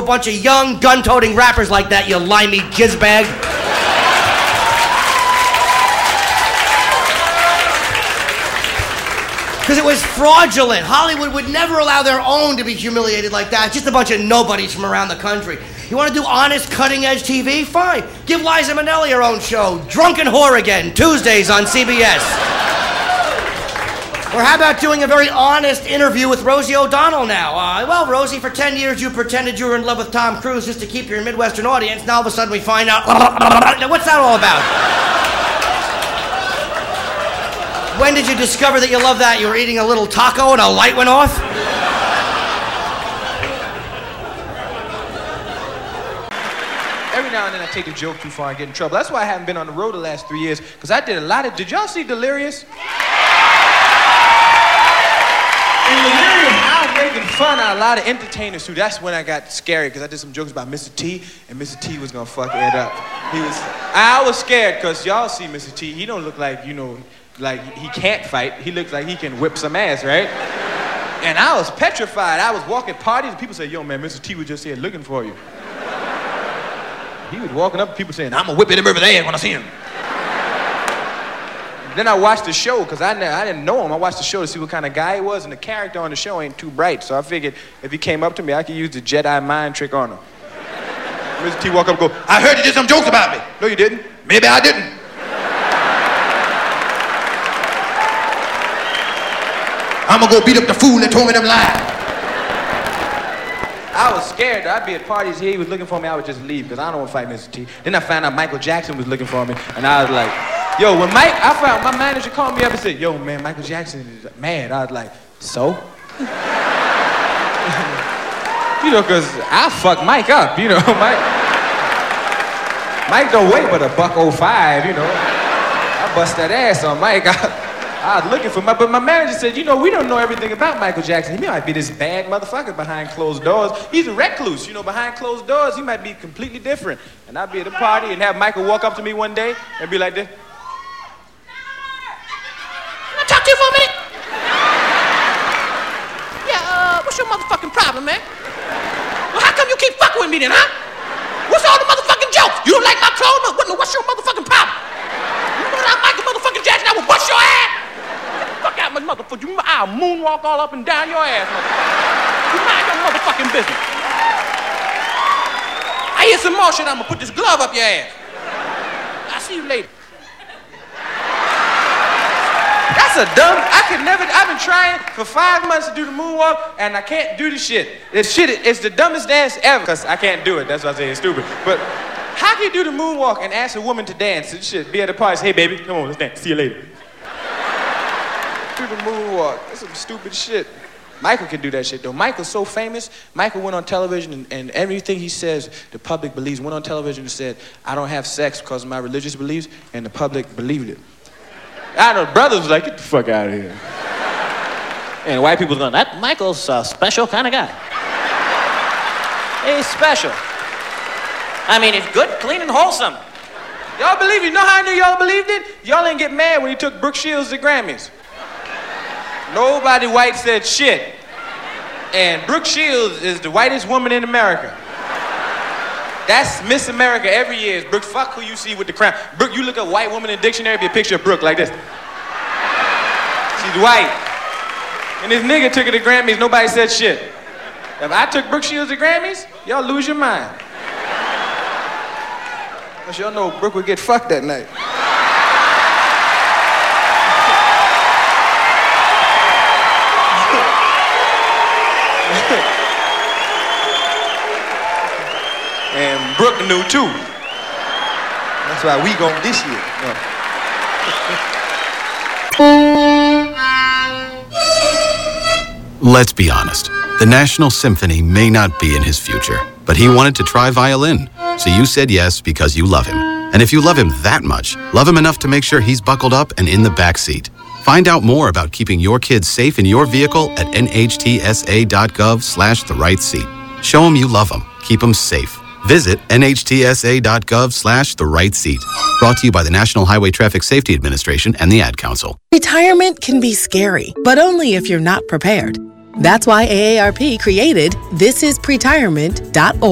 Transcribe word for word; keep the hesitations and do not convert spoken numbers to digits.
A bunch of young, gun-toting rappers like that, you limey jizzbag. Because it was fraudulent. Hollywood would never allow their own to be humiliated like that. Just a bunch of nobodies from around the country. You want to do honest, cutting-edge T V? Fine. Give Liza Minnelli her own show, Drunken Whore Again, Tuesdays on C B S. Or how about doing a very honest interview with Rosie O'Donnell now? Uh, well, Rosie, for ten years you pretended you were in love with Tom Cruise just to keep your Midwestern audience. Now all of a sudden we find out... What's that all about? When did you discover that you love that? You were eating a little taco and a light went off? Every now and then I take the joke too far and get in trouble. That's why I haven't been on the road the last three years, because I did a lot of... Did y'all see Delirious? In Delirious, I was making fun of a lot of entertainers too. That's when I got scary, because I did some jokes about Mister T, and Mister T was gonna fuck it up. He was... I was scared, because y'all see Mister T, he don't look like, you know... like he can't fight. He looks like he can whip some ass, right? And I was petrified. I was walking parties and people say, yo man, Mister T was just here looking for you. He was walking up to people saying, I'm gonna whip him over there when I see him. Then I watched the show, because I, I didn't know him. I watched the show to see what kind of guy he was, and the character on the show ain't too bright. So I figured if he came up to me, I could use the Jedi mind trick on him. Mister T walk up and go, I heard you did some jokes about me. No, you didn't. Maybe I didn't. I'm gonna go beat up the fool that told me them lies. I was scared. I'd be at parties here, he was looking for me, I would just leave, because I don't want to fight Mister T. Then I found out Michael Jackson was looking for me, and I was like, yo, when Mike, I found my manager called me up and said, yo, man, Michael Jackson is mad. I was like, so? You know, because I fucked Mike up, you know, Mike. Mike don't weigh but a buck oh five, you know. I bust that ass on Mike. I, I was looking for my, but my manager said, you know, we don't know everything about Michael Jackson. He might be this bad motherfucker behind closed doors. He's a recluse, you know, behind closed doors, he might be completely different. And I'd be at a party and have Michael walk up to me one day and be like this. Can I talk to you for a minute? Yeah, uh, what's your motherfucking problem, man? Well, how come you keep fucking with me then, huh? What's all the motherfucking jokes? You don't like my clothes? What, what's your motherfucking problem? You know that Michael motherfucking Jackson, I will bust your ass. Fuck out my motherfucker. You, I'll moonwalk all up and down your ass, motherfucker. You mind your motherfucking business. I hear some more shit, I'm gonna put this glove up your ass. I'll see you later. That's a dumb, I could never, I've been trying for five months to do the moonwalk, and I can't do the shit. This shit, it's the dumbest dance ever, because I can't do it, that's why I say it's stupid. But how can you do the moonwalk and ask a woman to dance and shit, be at a party, say, hey baby, come on, let's dance, see you later. Do the moonwalk, that's some stupid shit. Michael can do that shit though. Michael's so famous, Michael went on television and, and everything he says, the public believes. Went on television and said, I don't have sex because of my religious beliefs, and the public believed it. I know, brothers was like, get the fuck out of here. And white people going, that Michael's a special kind of guy. He's special. I mean, he's good, clean, and wholesome. Y'all believe it? You know how I knew y'all believed it? Y'all didn't get mad when he took Brooke Shields to Grammys. Nobody white said shit. And Brooke Shields is the whitest woman in America. That's Miss America every year. Is Brooke, fuck who you see with the crown. Brooke, you look at white woman in the dictionary, be a picture of Brooke like this. She's white. And this nigga took her to Grammys, nobody said shit. If I took Brooke Shields to Grammys, y'all lose your mind. Because y'all know Brooke would get fucked that night. And Brooke knew too. That's why we going this year. No. Let's be honest. The National Symphony may not be in his future, but he wanted to try violin. So you said yes because you love him. And if you love him that much, love him enough to make sure he's buckled up and in the back seat. Find out more about keeping your kids safe in your vehicle at nhtsa.gov slash the right seat. Show them you love them. Keep them safe. Visit nhtsa.gov slash the right seat. Brought to you by the National Highway Traffic Safety Administration and the Ad Council. Retirement can be scary, but only if you're not prepared. That's why A A R P created this is pretirement dot org.